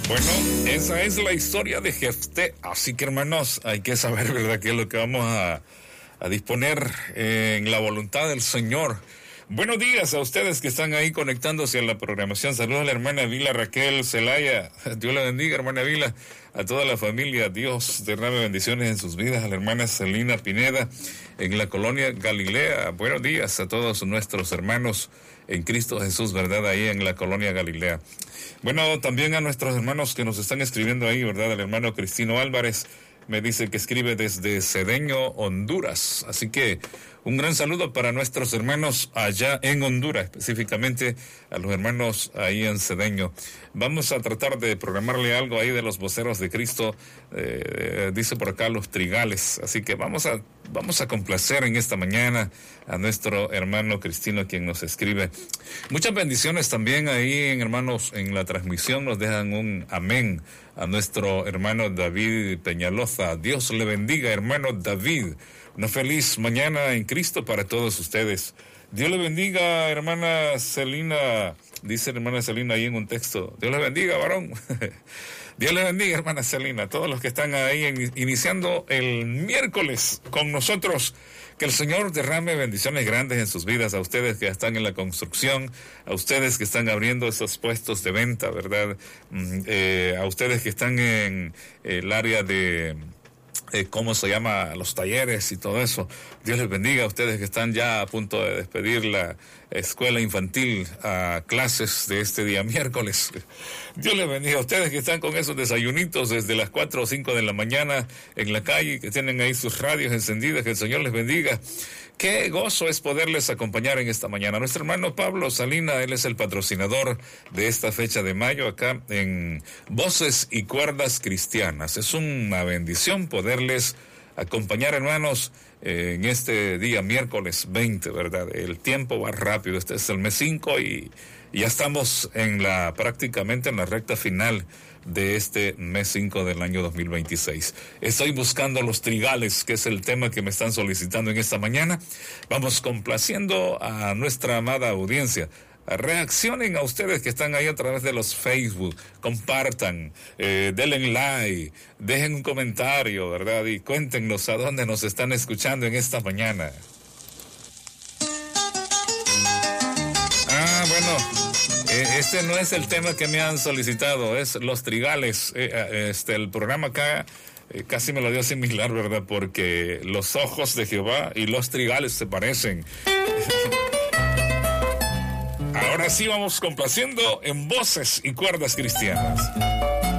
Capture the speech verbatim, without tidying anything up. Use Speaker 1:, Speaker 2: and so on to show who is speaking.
Speaker 1: Bueno, esa es la historia de Jefté, así que hermanos, hay que saber, ¿verdad?, qué es lo que vamos a, a disponer en la voluntad del Señor. Buenos días a ustedes que están ahí conectándose a la programación. Saludos a la hermana Vila Raquel Zelaya. Dios la bendiga, hermana Vila. A toda la familia, Dios derrame bendiciones en sus vidas. A la hermana Celina Pineda en la colonia Galilea. Buenos días a todos nuestros hermanos en Cristo Jesús, ¿verdad? Ahí en la colonia Galilea. Bueno, también a nuestros hermanos que nos están escribiendo ahí, ¿verdad? El hermano Cristino Álvarez me dice que escribe desde Cedeño, Honduras. Así que un gran saludo para nuestros hermanos allá en Honduras, específicamente a los hermanos ahí en Cedeño. Vamos a tratar de programarle algo ahí de los voceros de Cristo, eh, dice por acá los Trigales. Así que vamos a, vamos a complacer en esta mañana a nuestro hermano Cristino, quien nos escribe. Muchas bendiciones también ahí, hermanos, en la transmisión nos dejan un amén a nuestro hermano David Peñaloza. Dios le bendiga, hermano David. Una feliz mañana en Cristo para todos ustedes. Dios le bendiga, hermana Celina. Dice hermana Celina ahí en un texto. Dios le bendiga, varón. Dios le bendiga, hermana Celina. Todos los que están ahí en, iniciando el miércoles con nosotros. Que el Señor derrame bendiciones grandes en sus vidas. A ustedes que están en la construcción, a ustedes que están abriendo esos puestos de venta, ¿verdad? Mm, eh, a ustedes que están en el área de... Eh, ¿Cómo se llama? Los talleres y todo eso. Dios les bendiga a ustedes que están ya a punto de despedir la escuela infantil a clases de este día miércoles. Dios les bendiga a ustedes que están con esos desayunitos desde las cuatro o cinco de la mañana en la calle, que tienen ahí sus radios encendidas. Que el Señor les bendiga. Qué gozo es poderles acompañar en esta mañana. Nuestro hermano Pablo Salina, él es el patrocinador de esta fecha de mayo acá en Voces y Cuerdas Cristianas. Es una bendición poderles acompañar, hermanos, eh, en este día miércoles veinte, ¿verdad? El tiempo va rápido. Este es el mes cinco y, y ya estamos en la prácticamente en la recta final de este mes cinco del año dos mil veintiséis. Estoy buscando los trigales, que es el tema que me están solicitando en esta mañana. Vamos complaciendo a nuestra amada audiencia. Reaccionen a ustedes que están ahí a través de los Facebook, compartan, eh, denle like, dejen un comentario, ¿verdad? Y cuéntenos a dónde nos están escuchando en esta mañana. Ah, bueno. Este no es el tema que me han solicitado, es los trigales. Este, el programa acá eh, casi me lo dio similar, ¿verdad? Porque los ojos de Jehová y los trigales se parecen. Ahora sí vamos complaciendo en Voces y Cuerdas Cristianas.